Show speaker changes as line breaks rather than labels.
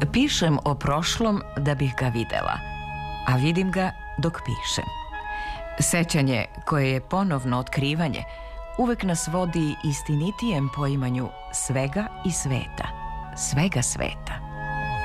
Pišem o prošlom da bih ga videla, a vidim ga dok pišem. Sećanje, koje je ponovno otkrivanje, uvek nas vodi istinitijem poimanju svega i sveta, svega sveta.